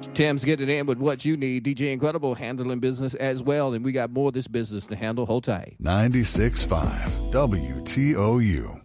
Tim's getting in with what you need. DJ Incredible handling business as well. And we got more of this business to handle. Hold tight. 96.5 WTOU.